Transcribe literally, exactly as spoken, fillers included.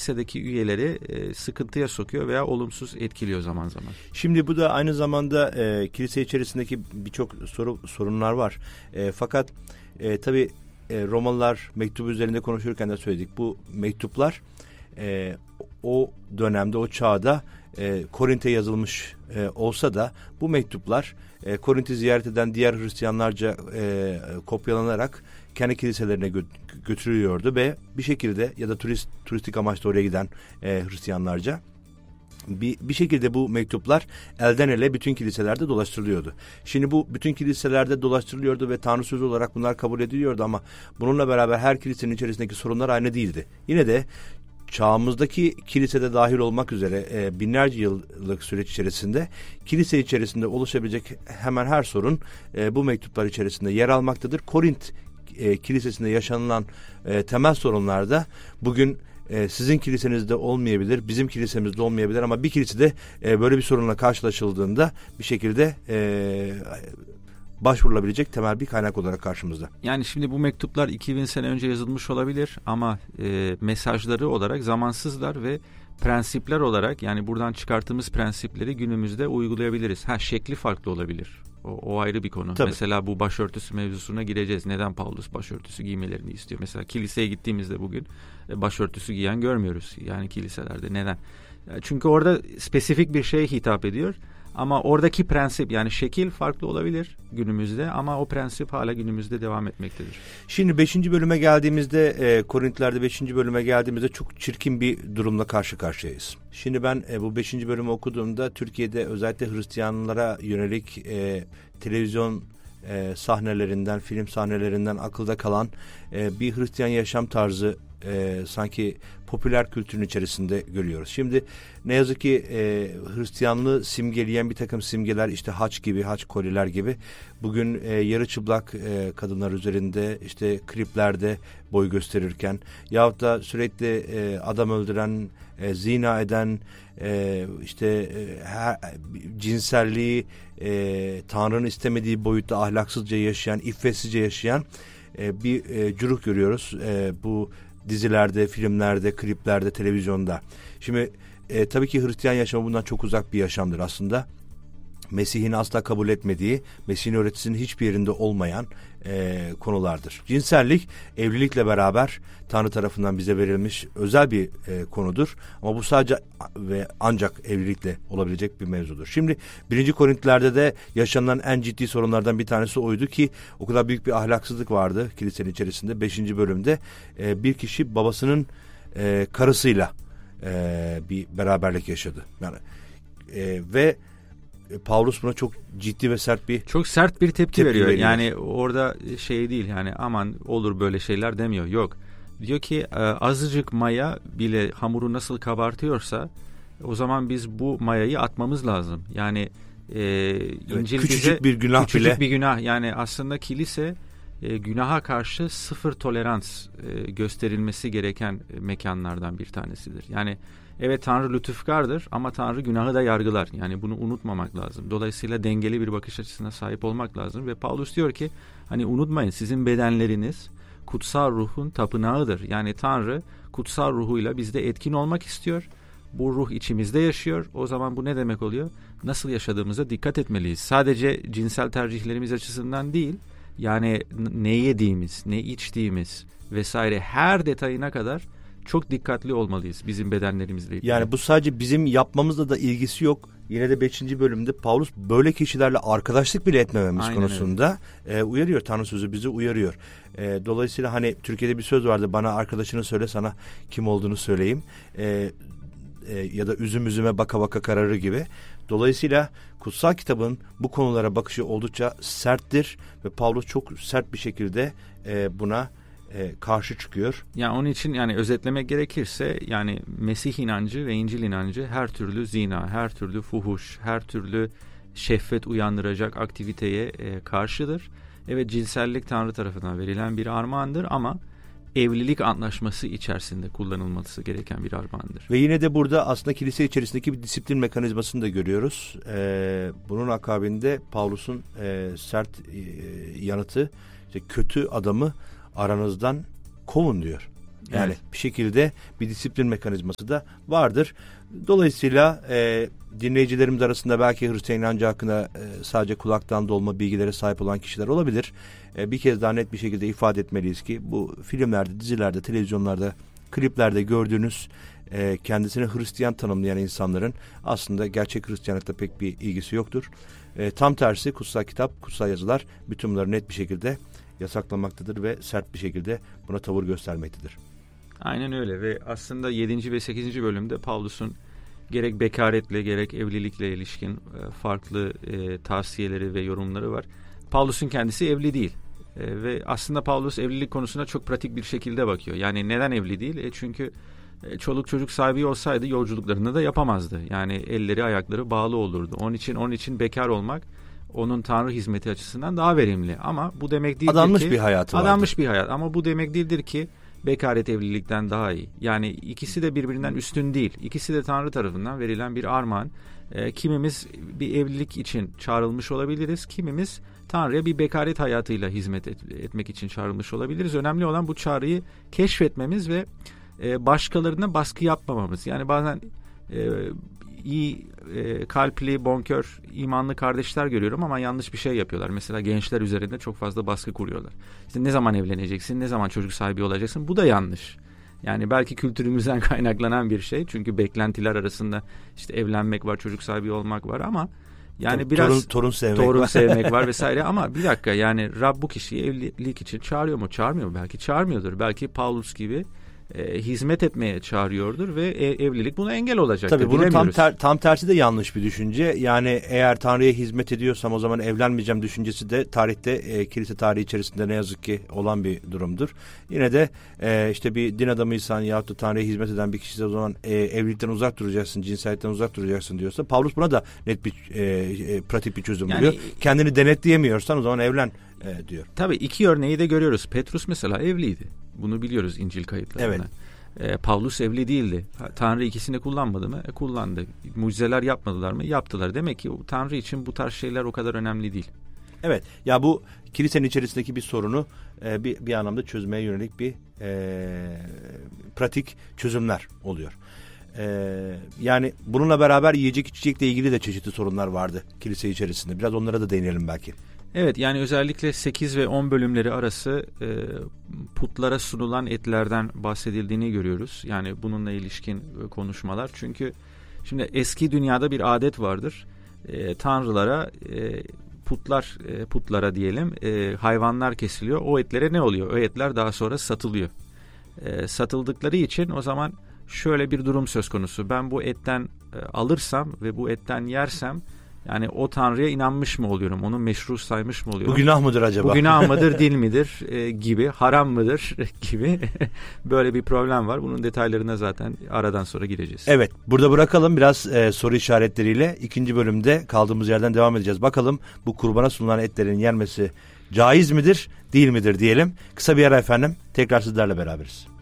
kilisedeki üyeleri e, sıkıntıya sokuyor veya olumsuz etkiliyor zaman zaman. Şimdi bu da aynı zamanda e, kilise içerisindeki birçok soru, sorunlar var. E, fakat e, tabii e, Romalılar mektubu üzerinde konuşurken de söyledik. Bu mektuplar e, o dönemde, o çağda e, Korint'e yazılmış e, olsa da bu mektuplar e, Korint'i ziyaret eden diğer Hristiyanlarca e, kopyalanarak kendi kiliselerine gö- götürülüyordu ve bir şekilde ya da turist turistik amaçla oraya giden e, Hristiyanlarca bir, bir şekilde bu mektuplar elden ele bütün kiliselerde dolaştırılıyordu. Şimdi bu bütün kiliselerde dolaştırılıyordu ve Tanrı sözü olarak bunlar kabul ediliyordu ama bununla beraber her kilisenin içerisindeki sorunlar aynı değildi. Yine de çağımızdaki kilisede dahil olmak üzere e, binlerce yıllık süreç içerisinde kilise içerisinde oluşabilecek hemen her sorun e, bu mektuplar içerisinde yer almaktadır. Korint e, kilisesinde yaşanılan e, temel sorunlar da bugün e, sizin kilisenizde olmayabilir, bizim kilisemizde olmayabilir ama bir kilisede e, böyle bir sorunla karşılaşıldığında bir şekilde e, başvurulabilecek temel bir kaynak olarak karşımızda. Yani şimdi bu mektuplar iki bin sene önce yazılmış olabilir ama e, mesajları olarak zamansızlar ve prensipler olarak, yani buradan çıkarttığımız prensipleri günümüzde uygulayabiliriz. Ha, şekli farklı olabilir. O, o ayrı bir konu. Tabii. Mesela bu başörtüsü mevzusuna gireceğiz. Neden Paulus başörtüsü giymelerini istiyor? Mesela kiliseye gittiğimizde bugün başörtüsü giyen görmüyoruz. Yani kiliselerde. Neden? Çünkü orada spesifik bir şeye hitap ediyor. Ama oradaki prensip, yani şekil farklı olabilir günümüzde ama o prensip hala günümüzde devam etmektedir. Şimdi beşinci bölüme geldiğimizde e, Korintlilerde beşinci bölüme geldiğimizde çok çirkin bir durumla karşı karşıyayız. Şimdi ben e, bu beşinci bölümü okuduğumda Türkiye'de özellikle Hristiyanlara yönelik e, televizyon e, sahnelerinden, film sahnelerinden akılda kalan e, bir Hristiyan yaşam tarzı e, sanki popüler kültürün içerisinde görüyoruz. Şimdi ne yazık ki e, Hristiyanlığı simgeleyen bir takım simgeler, işte haç gibi, haç koliler gibi bugün e, yarı çıplak e, kadınlar üzerinde işte kliplerde boy gösterirken yahut da sürekli e, adam öldüren, e, zina eden, e, işte e, her, cinselliği e, Tanrı'nın istemediği boyutta ahlaksızca yaşayan, iffetsizce yaşayan e, bir e, cürük görüyoruz e, bu dizilerde, filmlerde, kliplerde, televizyonda. Şimdi e, tabii ki Hristiyan yaşamı bundan çok uzak bir yaşamdır aslında. Mesih'in asla kabul etmediği, Mesih'in öğretisinin hiçbir yerinde olmayan e, konulardır. Cinsellik, evlilikle beraber Tanrı tarafından bize verilmiş özel bir e, konudur. Ama bu sadece ve ancak evlilikle olabilecek bir mevzudur. Şimdi birinci Korintlilerde de yaşanılan en ciddi sorunlardan bir tanesi oydu ki o kadar büyük bir ahlaksızlık vardı kilisenin içerisinde. Beşinci bölümde e, bir kişi babasının e, karısıyla e, bir beraberlik yaşadı. Yani e, ve Paulus buna çok ciddi ve sert bir çok sert bir tepki, tepki veriyor. veriyor. Yani orada şey değil, yani aman olur böyle şeyler demiyor. Yok. Diyor ki azıcık maya bile hamuru nasıl kabartıyorsa o zaman biz bu mayayı atmamız lazım. Yani e, İncil evet, küçücük bize bir günah küçücük bile. bir günah. Yani aslında kilise e, günaha karşı sıfır tolerans e, gösterilmesi gereken mekanlardan bir tanesidir. Yani evet, Tanrı lütufkardır ama Tanrı günahı da yargılar. Yani bunu unutmamak lazım. Dolayısıyla dengeli bir bakış açısına sahip olmak lazım. Ve Paulus diyor ki hani unutmayın, sizin bedenleriniz kutsal ruhun tapınağıdır. Yani Tanrı kutsal ruhuyla bizde etkin olmak istiyor. Bu ruh içimizde yaşıyor. O zaman bu ne demek oluyor? Nasıl yaşadığımıza dikkat etmeliyiz. Sadece cinsel tercihlerimiz açısından değil, yani ne yediğimiz, ne içtiğimiz vesaire her detayına kadar çok dikkatli olmalıyız bizim bedenlerimizle ilgili. Yani bu sadece bizim yapmamızla da ilgisi yok. Yine de beşinci bölümde Paulus böyle kişilerle arkadaşlık bile etmememiz Aynen konusunda e, uyarıyor. Tanrı sözü bizi uyarıyor. E, dolayısıyla hani Türkiye'de bir söz vardı, bana arkadaşını söyle sana kim olduğunu söyleyeyim. E, e, ya da üzüm üzüme baka baka kararır gibi. Dolayısıyla kutsal kitabın bu konulara bakışı oldukça serttir ve Paulus çok sert bir şekilde e, buna E, karşı çıkıyor. Yani onun için, yani özetlemek gerekirse, yani Mesih inancı ve İncil inancı her türlü zina, her türlü fuhuş, her türlü şehvet uyandıracak aktiviteye e, karşıdır. Evet, cinsellik Tanrı tarafından verilen bir armağandır ama evlilik antlaşması içerisinde kullanılması gereken bir armağandır. Ve yine de burada aslında kilise içerisindeki bir disiplin mekanizmasını da görüyoruz. Ee, bunun akabinde Paulus'un e, sert e, yanıtı, işte kötü adamı aranızdan kovun diyor. Yani evet. bir şekilde bir disiplin mekanizması da vardır. Dolayısıyla e, dinleyicilerimiz arasında belki Hristiyan inancı hakkında e, sadece kulaktan dolma bilgilere sahip olan kişiler olabilir. E, bir kez daha net bir şekilde ifade etmeliyiz ki bu filmlerde, dizilerde, televizyonlarda, kliplerde gördüğünüz e, kendisini Hristiyan tanımlayan insanların aslında gerçek Hristiyanlıkla pek bir ilgisi yoktur. E, tam tersi kutsal kitap, kutsal yazılar bütün bunları net bir şekilde yasaklamaktadır ve sert bir şekilde buna tavır göstermektedir. Aynen öyle ve aslında yedinci ve sekizinci bölümde Pavlus'un gerek bekaretle gerek evlilikle ilişkin farklı e, tavsiyeleri ve yorumları var. Pavlus'un kendisi evli değil e, ve aslında Pavlus evlilik konusuna çok pratik bir şekilde bakıyor. Yani neden evli değil? E çünkü e, çoluk çocuk sahibi olsaydı yolculuklarını da yapamazdı. Yani elleri ayakları bağlı olurdu. Onun için onun için bekar olmak onun Tanrı hizmeti açısından daha verimli. Ama bu demek değildir adanmış ki bir hayatı vardır. Adanmış bir hayat ama bu demek değildir ki bekaret evlilikten daha iyi. Yani ikisi de birbirinden üstün değil. İkisi de Tanrı tarafından verilen bir armağan. E, kimimiz bir evlilik için çağrılmış olabiliriz. Kimimiz Tanrı'ya bir bekaret hayatıyla hizmet et, etmek için çağrılmış olabiliriz. Önemli olan bu çağrıyı keşfetmemiz ve e, başkalarına baskı yapmamamız. Yani bazen e, iyi e, kalpli, bonkör, imanlı kardeşler görüyorum ama yanlış bir şey yapıyorlar. Mesela gençler üzerinde çok fazla baskı kuruyorlar. İşte ne zaman evleneceksin, ne zaman çocuk sahibi olacaksın? Bu da yanlış. Yani belki kültürümüzden kaynaklanan bir şey. Çünkü beklentiler arasında işte evlenmek var, çocuk sahibi olmak var ama yani Tabii, biraz torun, torun sevmek torun var. sevmek var vesaire ama bir dakika yani Rab bu kişiyi evlilik için çağırıyor mu? Çağırmıyor mu? Belki çağırmıyordur. Belki Paulus gibi E, hizmet etmeye çağırıyordur ve e, evlilik buna engel olacaktır. Tabii bunun tam, ter, tam tersi de yanlış bir düşünce. Yani eğer Tanrı'ya hizmet ediyorsam o zaman evlenmeyeceğim düşüncesi de tarihte, e, kilise tarihi içerisinde ne yazık ki olan bir durumdur. Yine de e, işte bir din adamıysan yahut da Tanrı'ya hizmet eden bir kişiyse o zaman e, evlilikten uzak duracaksın, cinsellikten uzak duracaksın diyorsa Pavlus buna da net bir e, e, pratik bir çözüm yani, buluyor. Kendini denetleyemiyorsan o zaman evlen e, diyor. Tabii iki örneği de görüyoruz. Petrus mesela evliydi. Bunu biliyoruz İncil kayıtlarında. Evet. E, Pavlus evli değildi. Tanrı ikisini kullanmadı mı? E, kullandı. Mucizeler yapmadılar mı? Yaptılar. Demek ki Tanrı için bu tarz şeyler o kadar önemli değil. Evet. Ya bu kilisenin içerisindeki bir sorunu e, bir, bir anlamda çözmeye yönelik bir e, pratik çözümler oluyor. E, yani bununla beraber yiyecek içecekle ilgili de çeşitli sorunlar vardı kilise içerisinde. Biraz onlara da değinelim belki. Evet yani özellikle sekiz ve on bölümleri arası e, putlara sunulan etlerden bahsedildiğini görüyoruz. Yani bununla ilişkin e, konuşmalar. Çünkü şimdi eski dünyada bir adet vardır. E, tanrılara e, putlar e, putlara diyelim e, hayvanlar kesiliyor. O etlere ne oluyor? O etler daha sonra satılıyor. E, satıldıkları için o zaman şöyle bir durum söz konusu. Ben bu etten e, alırsam ve bu etten yersem yani o Tanrı'ya inanmış mı oluyorum? Onu meşru saymış mı oluyorum? Bu günah mıdır acaba? Bu günah mıdır, değil midir e, gibi, haram mıdır gibi böyle bir problem var. Bunun detaylarına zaten aradan sonra gireceğiz. Evet, burada bırakalım biraz e, soru işaretleriyle. İkinci bölümde kaldığımız yerden devam edeceğiz. Bakalım bu kurbana sunulan etlerin yenmesi caiz midir, değil midir diyelim. Kısa bir ara efendim, tekrar sizlerle beraberiz.